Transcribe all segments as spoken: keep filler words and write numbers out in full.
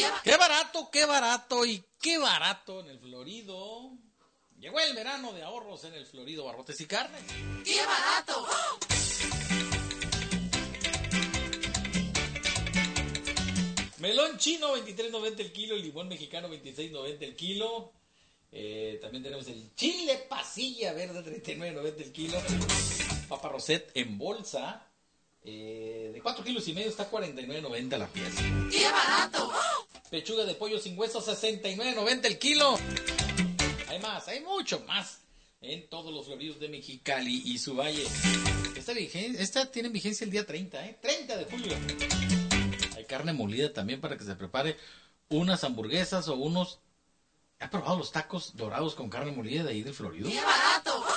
¡Qué barato, qué barato y qué barato en el Florido! Llegó el verano de ahorros en el Florido Barrotes y Carnes. ¡Qué barato! Melón chino veintitrés noventa el kilo, limón mexicano veintiséis noventa el kilo. Eh, también tenemos el chile pasilla verde treinta y nueve noventa el kilo. Papa Roset en bolsa eh, de cuatro kilos y medio está cuarenta y nueve noventa la pieza. ¡Qué barato! Pechuga de pollo sin hueso sesenta y nueve noventa el kilo. Hay más, hay mucho más en todos los floridos de Mexicali y su valle. Esta, vigen- esta tiene vigencia el día treinta, ¿eh? treinta de julio. Hay carne molida también para que se prepare unas hamburguesas o unos... ¿Ha probado los tacos dorados con carne molida de ahí del Florido? ¡Qué barato!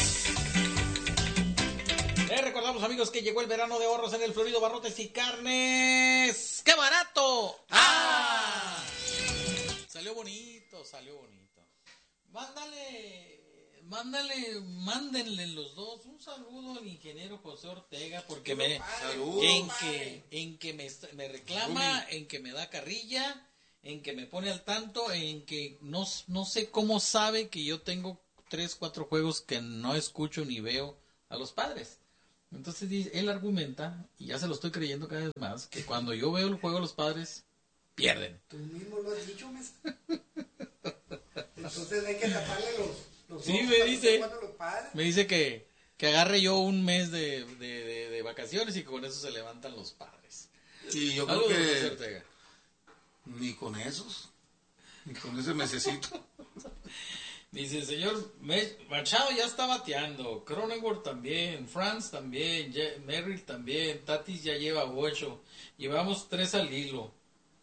Les recordamos, amigos, que llegó el verano de ahorros en el Florido Barrotes y Carnes. ¡Qué barato! ¡Ah! Salió bonito, salió bonito. Mándale, mándale, mándenle los dos un saludo al ingeniero José Ortega porque me, Saludos. en que, en que me, me reclama, en que me da carrilla, en que me pone al tanto, en que no, no sé cómo sabe que yo tengo tres, cuatro juegos que no escucho ni veo a los padres. Entonces dice- él argumenta, y ya se lo estoy creyendo cada vez más, que cuando yo veo el juego a los padres, pierden. Tú mismo lo has dicho, Mesa. Entonces hay que taparle los, los Sí, ojos me cuando dice. estén jugando los padres. Me dice que, que agarre yo un mes de, de, de- de vacaciones y con eso se levantan los padres. Y yo creo Saludos, José que Ortega. ni con esos, ni con ese mesecito. Dice el señor Me- Machado ya está bateando, Cronenworth también, Franz también, Ye- Merrill también, Tatis ya lleva ocho, llevamos tres al hilo.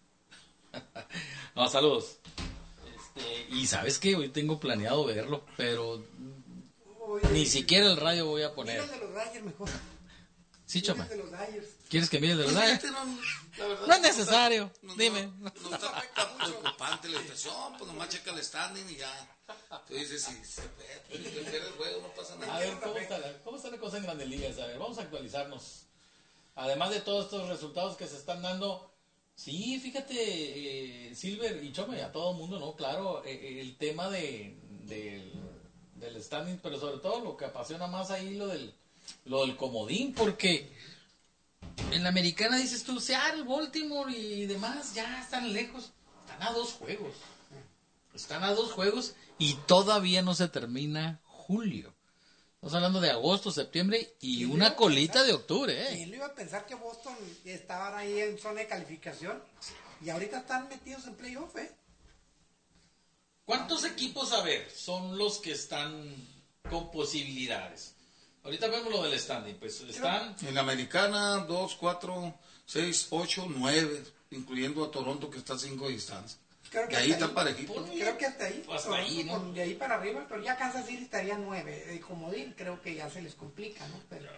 No, saludos. Este, y sabes que hoy tengo planeado verlo, pero Oye, ni siquiera el radio voy a mira poner. el de los Dodgers mejor. Sí, Mira chama. el de los Dodgers. ¿Quieres que mire el de los Dodgers? Fíjate, no, la verdad, No es necesario, no, no, dime. No, no está tan preocupante la estación, pues nomás checa el standing y ya. Tú dices, si se pierde, si se pierde el juego, no pasa nada. A ver, ¿cómo está, la, ¿cómo está la cosa en Grandes Ligas? A ver, vamos a actualizarnos. Además de todos estos resultados que se están dando, sí, fíjate, eh, Silver y Chome, a todo el mundo, ¿no? Claro, eh, el tema de, del, del standing, pero sobre todo lo que apasiona más ahí lo del, lo del comodín, porque en la americana dices tú, Seattle, Baltimore y demás, ya están lejos, están a dos juegos. Están a dos juegos y todavía no se termina julio. Estamos hablando de agosto, septiembre y ¿Quién una iba a colita pensar? de octubre, ¿eh? ¿Quién le iba a pensar que Boston estaban ahí en zona de calificación? Y ahorita están metidos en playoff, ¿eh? ¿Cuántos equipos, a ver, son los que están con posibilidades? Ahorita vemos lo del standing, pues están... En la americana, dos, cuatro, seis, ocho, nueve, incluyendo a Toronto que está a cinco de distancia. Creo que Y ahí hasta está parejito. Creo que hasta ahí. Hasta Toronto ahí, ¿no? con- De ahí para arriba, pero ya Kansas City estaría nueve. De comodín creo que ya se les complica, ¿no? Pero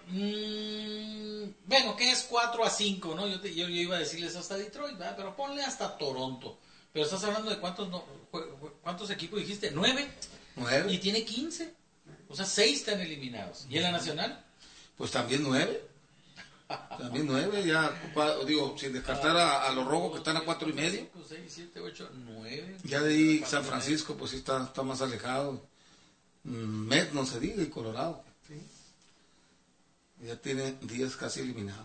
Mm, bueno, que es cuatro a cinco, ¿no? Yo, te- yo, yo iba a decirles hasta Detroit, ¿verdad? Pero ponle hasta Toronto. Pero estás hablando de cuántos no, jue- jue- cuántos equipos dijiste, nueve, y Nueve. tiene quince. O sea, seis están eliminados. ¿Y en la nacional? Pues también nueve. También nueve, ya, cua- digo, sin descartar a, a los rojos que están a cuatro y medio. cinco, seis, siete, ocho, nueve. Ya de ahí San Francisco, pues sí está, está más alejado. Mm, Met, no se diga, y Colorado. sí. Ya tiene diez casi eliminados.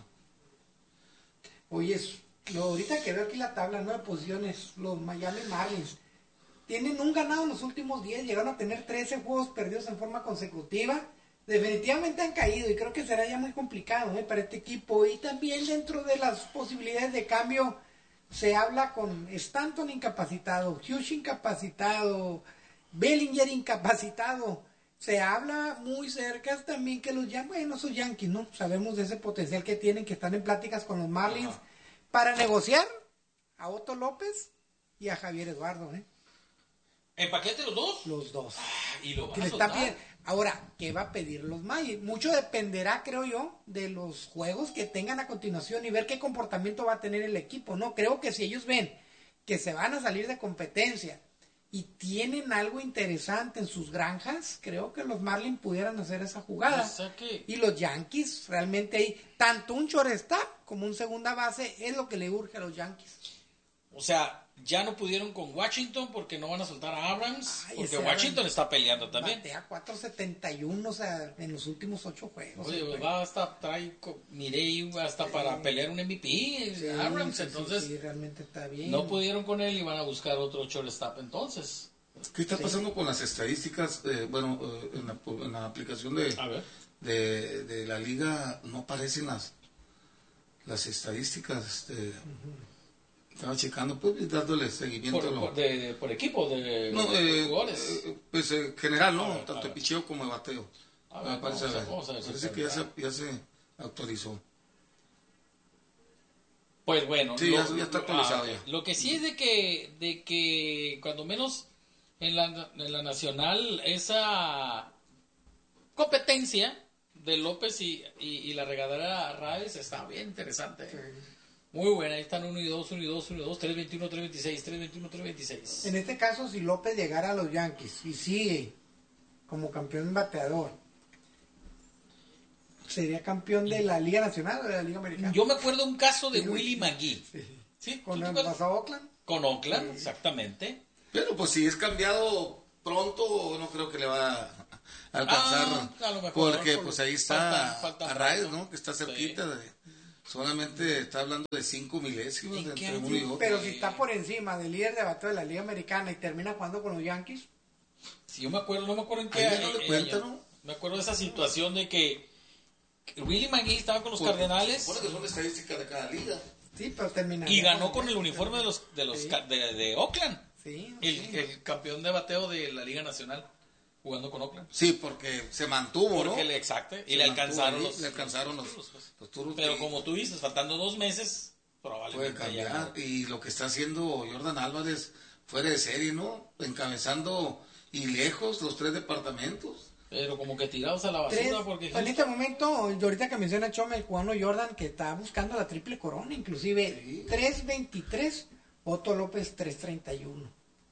Oye, es- lo, ahorita que veo aquí la tabla, nueve posiciones, los Miami Marlins. Tienen un ganado en los últimos diez, llegaron a tener trece juegos perdidos en forma consecutiva. Definitivamente han caído y creo que será ya muy complicado, ¿eh? Para este equipo. Y también dentro de las posibilidades de cambio se habla con Stanton incapacitado, Hughes incapacitado, Bellinger incapacitado. Se habla muy cerca también que los Yankees, bueno, esos Yankees, ¿no? Sabemos de ese potencial que tienen, que están en pláticas con los Marlins Ajá. para negociar a Otto López y a Javier Eduardo, ¿eh? ¿En paquete los dos? Los dos. Y lo Que van le a está soltar. pidiendo. Ahora, ¿qué va a pedir los Mayos? Mucho dependerá, creo yo, de los juegos que tengan a continuación y ver qué comportamiento va a tener el equipo, ¿no? Creo que si ellos ven que se van a salir de competencia y tienen algo interesante en sus granjas, creo que los Marlins pudieran hacer esa jugada. O sea que- Y los Yankees, realmente ahí, tanto un shortstop como un segunda base es lo que le urge a los Yankees. O sea, ya no pudieron con Washington porque no van a soltar a Abrams. Ay, porque ese Washington Abrams está peleando también. Batea cuatro setenta y uno, o sea, en los últimos ocho juegos. Oye, el juego. va hasta, trae, co- miré hasta Sí. para pelear un M V P, Sí, Abrams, sí, sí, entonces sí, realmente está bien. no pudieron con él y van a buscar otro shortstop entonces. ¿Qué está pasando con las estadísticas? Eh, bueno, eh, en, la, en la aplicación de, A ver. de, de la liga no aparecen las las estadísticas. Este, Estaba checando, pues, dándole seguimiento Por, a lo... por- de, de- por equipo, de, No, de eh, jugadores. eh, pues en general, ¿no? A ver, a Tanto ver. de picheo como de bateo. A Me ver, parece, vamos a- vamos a ver si parece está que ya se, bien. ya se actualizó. Pues bueno, Sí, ya- ya está actualizado ah, ok. ya. Lo que sí es de que, de que cuando menos en la, en la nacional, esa competencia de López y, y, y la regadera Raes está bien interesante. Muy buena, ahí están uno y dos, uno y dos, uno y dos, tres veintiuno, tres veintiséis, tres veintiuno, tres veintiséis. En este caso, si López llegara a los Yankees y sigue como campeón bateador, ¿sería campeón de la Liga Nacional o de la Liga Americana? Yo me acuerdo un caso de Sí, Willie McGee. Sí. ¿Sí? Con ¿Tú te el acuerdas? pasado Oakland. Con Oakland, exactamente. Pero pues si es cambiado pronto, no creo que le va a alcanzar. Ah, a lo mejor, porque por- pues ahí está falta- falta Arraez, rato. ¿no? Que está cerquita. De, solamente está hablando de cinco milésimos ¿En qué entre año? uno y otro. Pero si está por encima del líder de bateo de la Liga Americana y termina jugando con los Yankees, Si yo me acuerdo, no me acuerdo en qué Ahí ya no le eh, cuenta, año. ¿no? Me acuerdo de esa situación de que Willie McGee estaba con los Porque Cardenales se supone que son estadísticas de cada liga. sí, pero termina. y ganó con el uniforme de los de los Sí. ca- de, de Oakland, Sí, el, sí. el campeón de bateo de la Liga Nacional, jugando con Oakland. Sí, porque se mantuvo, ¿no? Porque le, exacto, y Se le mantuvo alcanzaron ahí, los, le alcanzaron los, turnos, pues. los turnos Pero que como tú dices, faltando dos meses, puede probablemente cambiar. ya. Y lo que está haciendo Jordan Álvarez fuera de serie, ¿no? Encabezando y lejos los tres departamentos. Pero como que tirados a la Tres, basura porque en este momento, y ahorita que menciona Chome, el cubano Jordan, que está buscando la triple corona, inclusive Sí. tres veintitrés, Otto López tres treinta y uno.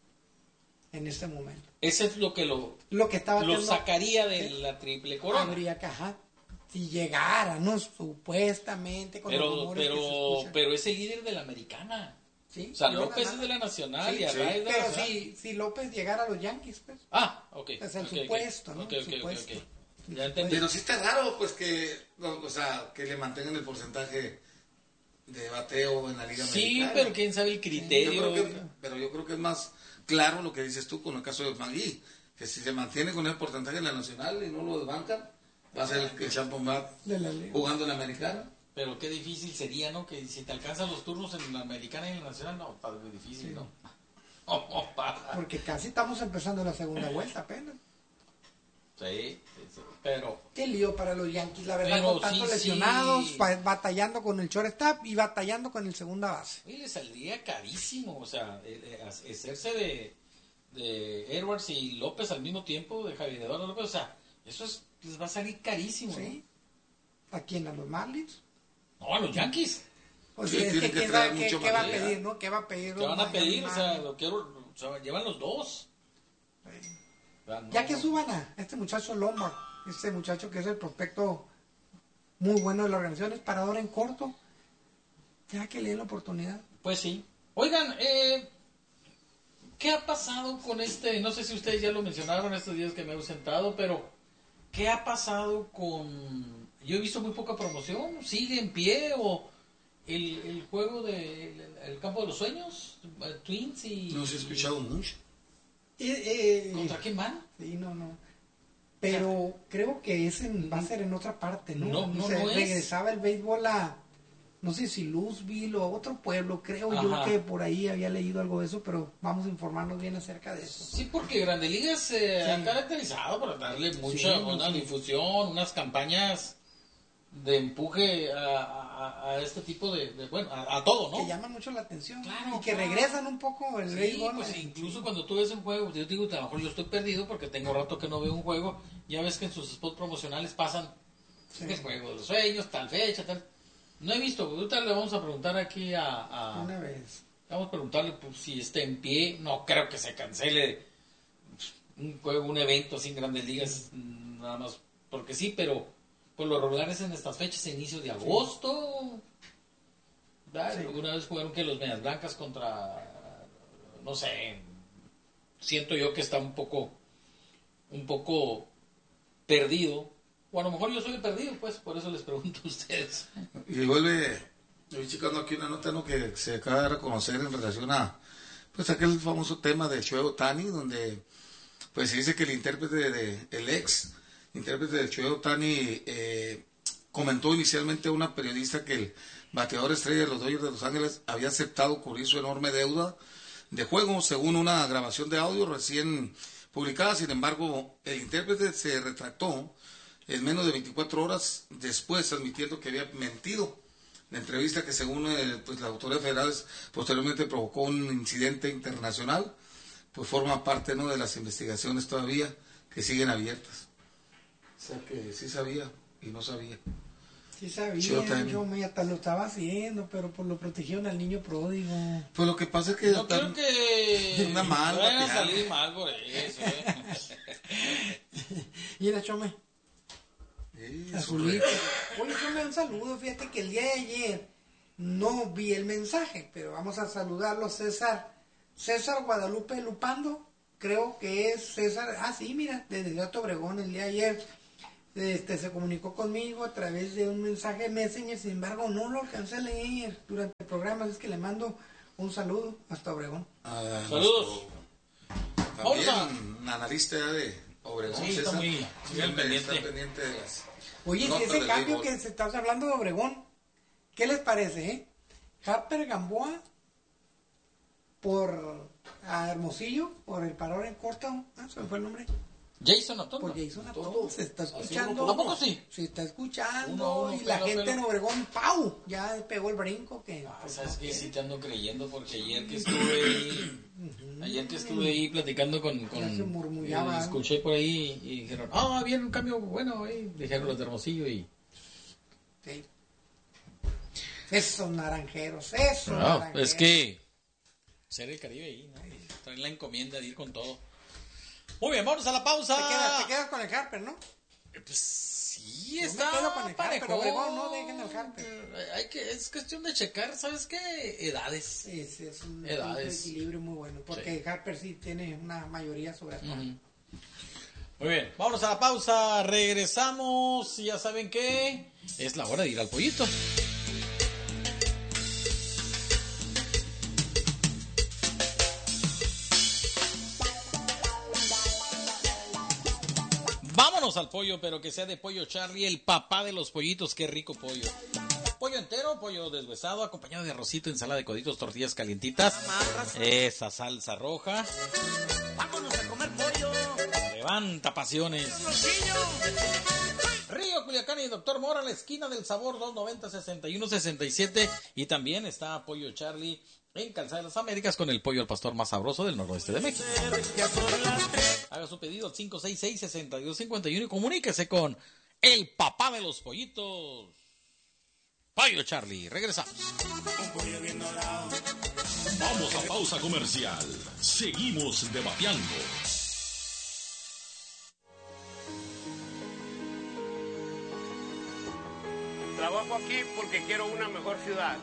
En este momento. ese es lo que lo, Lo que estaba lo sacaría de Sí. la triple corona. Habría que, ajá, si llegara, ¿no? Supuestamente, con los Pero, rumores que se pero, escuchan. pero es el líder de la americana. Sí, O sea, Jordan López es Álvarez. de la nacional Sí, y Arraez de la Pero nacional. si, si López llegara a los Yankees, pues. Ah, ok. Es el ok, ok. supuesto, ¿no? Ok, ok, ok, Supuesto. ok. Ya entendí. Pero sí está raro, pues, que, no, o sea, que le mantengan el porcentaje de bateo en la Liga Sí, Americana. pero quién sabe el Yo criterio. creo que- pero yo creo que es más claro lo que dices tú con el caso de Magui, que si se mantiene con el porcentaje en la nacional y no lo desbancan, va a ser el, el Champion Bat De la liga. jugando en la americana. Pero qué difícil sería, ¿no? Que si te alcanzan los turnos en la americana y en la nacional, no, está muy difícil, ¿no? Oh, pa. Porque casi estamos empezando la segunda vuelta apenas. Sí, sí, sí. Pero, Qué lío para los Yankees, la verdad, Pero con tantos sí, sí. lesionados, ba- batallando con el shortstop y batallando con el segunda base. oye, le saldría carísimo, o sea, eh, eh, hacerse de, de Edwards y López al mismo tiempo, de Javier Eduardo López, o sea, eso es, les va a salir carísimo, ¿Sí? ¿A quién? ¿A los Marlins? ¿no? No, a los Yankees. O Sí, sea, es tienen que que quién traer sabe qué, mucho qué va a material. pedir, ¿no? ¿Qué va a pedir? ¿Qué los van a Miami pedir? O sea, Marlins? lo quiero, o sea, llevan los dos. O sea, no- Ya que no- suban a este muchacho Lombard, este muchacho que es el prospecto muy bueno de la organización, es parador en corto. Ya que le den la oportunidad. Pues sí. Oigan, eh, ¿qué ha pasado con este? No sé si ustedes ya lo mencionaron estos días que me he ausentado, pero ¿qué ha pasado con? Yo he visto muy poca promoción. ¿Sigue en pie o el, el juego de el, el campo de los sueños, eh, Twins y No se ha escuchado mucho. Eh, eh, ¿Contra quién van? Sí, no, no. Pero creo que ese va a ser en otra parte, ¿no? No, no, Se no es. regresaba el béisbol a, no sé si Louisville o a otro pueblo, creo yo Ajá. que por ahí había leído algo de eso, pero vamos a informarnos bien acerca de eso. Sí, porque Grandes Ligas se Sí. ha caracterizado por darle mucha Sí, una sí. difusión, unas campañas de empuje a, a- a este tipo de, de- bueno, a, a todo, ¿no? Que llaman mucho la atención Claro, y que claro. regresan un poco el Sí, béisbol. pues eh, incluso cuando tú ves un juego, yo digo, a lo mejor yo estoy perdido porque tengo rato que no veo un juego, ya ves que en sus spots promocionales pasan Sí. el juego de los sueños, tal fecha, tal. No he visto, ahorita le vamos a preguntar aquí a... a- una vez. vamos a preguntarle pues, si está en pie, no creo que se cancele un juego, un evento sin Grandes Ligas, mm, nada más porque sí, pero por lo regular es en estas fechas, a inicio de agosto. ¿verdad? Sí. Alguna vez jugaron que los Medias Blancas contra, no sé, siento yo que está un poco, un poco perdido. O a lo mejor yo soy el perdido, pues, por eso les pregunto a ustedes. Y vuelve, estoy checando aquí una nota, ¿no?, que se acaba de reconocer en relación a, pues, aquel famoso tema de Shohei Ohtani, donde, pues, se dice que el intérprete de, de el ex intérprete de Shohei Ohtani eh, comentó inicialmente a una periodista que el bateador estrella de los Dodgers de Los Ángeles había aceptado cubrir su enorme deuda de juego, según una grabación de audio recién publicada. Sin embargo, el intérprete se retractó en menos de veinticuatro horas después, admitiendo que había mentido. La entrevista que, según eh, pues, las autoridades federales, posteriormente provocó un incidente internacional, pues forma parte, ¿no?, de las investigaciones todavía que siguen abiertas. O sea que sí sabía y no sabía. Sí sabía, yo me hasta lo estaba haciendo, pero pues lo protegieron al niño pródigo. Pues lo que pasa es que... No creo que... Una mal, vayan a salir mal por eso, ¿eh? Y la Chome. Sí, Azulito. Oye, Chome, un saludo. Fíjate que el día de ayer no vi el mensaje, pero vamos a saludarlo, César. César Guadalupe Lupando, creo que es César. Ah, sí, mira, desde Alto Obregón el día de ayer. Este, se comunicó conmigo a través de un mensaje Messenger, sin embargo no lo alcancé a leer durante el programa, es que le mando un saludo hasta Obregón. Ah, saludos. También analista de Obregón, sí, César, muy, muy pendiente. pendiente de las... Oye, ese cambio que se está hablando de Obregón, ¿qué les parece, eh? Harper Gamboa por a Hermosillo, por el parón en corto, ¿ah? ¿Se me fue el nombre? Jason Atondo. Por Jason Atondo. Se está escuchando. ¿Tampoco sí? Se está escuchando. Uno, uno, y la pelo, gente pelo. en Obregón, ¡pau! Ya pegó el brinco. Que, Ah, pues, sabes no que quiere. sí te ando creyendo porque ayer que estuve ahí, ayer que estuve ahí platicando con, con Ya se murmullaba, eh, escuché por ahí y dijeron, ah, viene un cambio bueno ahí, dijeron los de Hermosillo y Sí. Esos naranjeros, esos no, naranjeros. es que ser el Caribe ahí, ¿no? Traen la encomienda de ir con todo. Muy bien, vamos a la pausa. Te quedas, te quedas con el Harper, ¿no? Eh, Pues sí, Yo me está quedo con el parejón. Harper, Obregón, no dejen al Harper. Eh, Hay que, es cuestión de checar, ¿sabes qué? Edades. Es, es un, Edades. un equilibrio muy bueno, porque Sí. Harper sí tiene una mayoría sobre todo. Ujú. Muy bien, vámonos a la pausa, regresamos, ya saben que es la hora de ir al pollito. Vámonos al pollo, pero que sea de Pollo Charlie, el papá de los pollitos, qué rico pollo. Pollo entero, pollo deshuesado, acompañado de arrocito, ensalada de coditos, tortillas calientitas, esa salsa roja. Vámonos a comer pollo. Levanta pasiones. Río Culiacán y Doctor Mora, la esquina del sabor, dos noventa, sesenta y uno, sesenta y siete. Y también está Pollo Charlie en Calzada de las Américas con el pollo al pastor más sabroso del noroeste de México. Haga su pedido al cinco seis seis, seis dos cinco uno y comuníquese con el papá de los pollitos, Pollo Charlie. Regresamos. Vamos a pausa comercial. Seguimos debateando. Trabajo aquí porque quiero una mejor ciudad.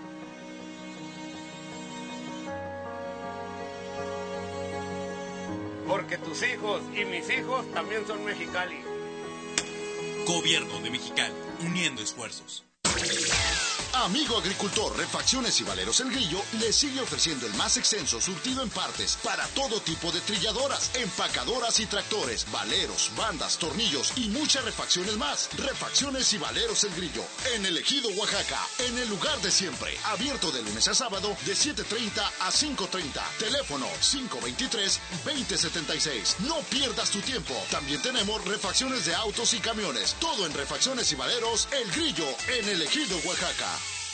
Porque tus hijos y mis hijos también son Mexicali. Gobierno de Mexicali, uniendo esfuerzos. Amigo agricultor, Refacciones y Valeros El Grillo le sigue ofreciendo el más extenso surtido en partes para todo tipo de trilladoras, empacadoras y tractores, valeros, bandas, tornillos y muchas refacciones más. Refacciones y Valeros El Grillo, en el Ejido, Oaxaca, en el lugar de siempre. Abierto de lunes a sábado de siete treinta a cinco treinta. Teléfono cinco veintitrés, veinte setenta y seis. No pierdas tu tiempo. También tenemos refacciones de autos y camiones. Todo en Refacciones y Valeros El Grillo, en el Ejido, Oaxaca.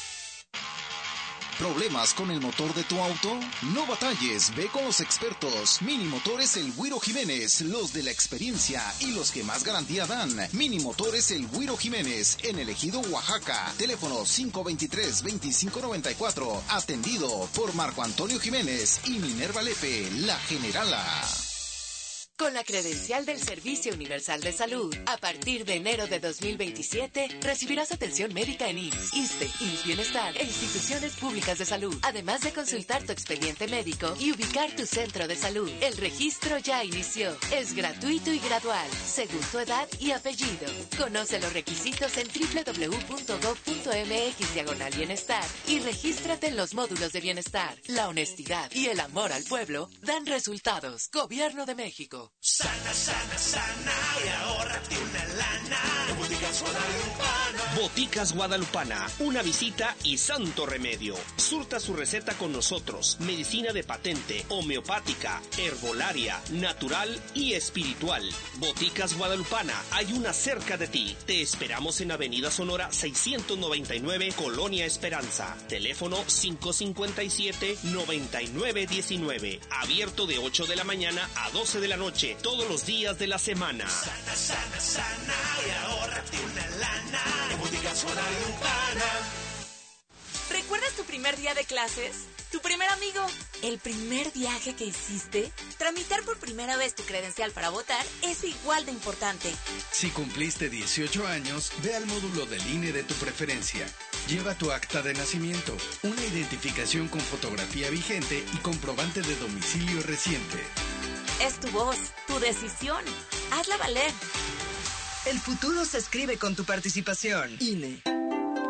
¿Problemas con el motor de tu auto? No batalles, ve con los expertos. Mini Motores El Güiro Jiménez, los de la experiencia y los que más garantía dan. Mini Motores El Güiro Jiménez, en el Ejido, Oaxaca. Teléfono cinco veintitrés, veinticinco noventa y cuatro. Atendido por Marco Antonio Jiménez y Minerva Lepe, la Generala. Con la credencial del Servicio Universal de Salud, a partir de enero de dos mil veintisiete, recibirás atención médica en I M S S, ISSSTE, I M S S Bienestar e instituciones públicas de salud, además de consultar tu expediente médico y ubicar tu centro de salud. El registro ya inició. Es gratuito y gradual, según tu edad y apellido. Conoce los requisitos en doble u doble u doble u punto gob punto eme equis diagonal bienestar y regístrate en los módulos de bienestar. La honestidad y el amor al pueblo dan resultados. Gobierno de México. Sana, sana, sana y ahórrate una lana en Boticas Guadalupana. Boticas Guadalupana, una visita y santo remedio. Surta su receta con nosotros. Medicina de patente, homeopática, herbolaria, natural y espiritual. Boticas Guadalupana, hay una cerca de ti. Te esperamos en Avenida Sonora seiscientos noventa y nueve, Colonia Esperanza. Teléfono cinco cinco siete, nueve nueve uno nueve. Abierto de ocho de la mañana a doce de la noche, todos los días de la semana. Sana, sana, sana y ahórrate una lana en Boticas Guadalupana. ¿Recuerdas tu primer día de clases? ¿Tu primer amigo? ¿El primer viaje que hiciste? Tramitar por primera vez tu credencial para votar es igual de importante. Si cumpliste dieciocho años, ve al módulo del I N E de tu preferencia. Lleva tu acta de nacimiento, una identificación con fotografía vigente y comprobante de domicilio reciente. Es tu voz, tu decisión. Hazla valer. El futuro se escribe con tu participación. I N E.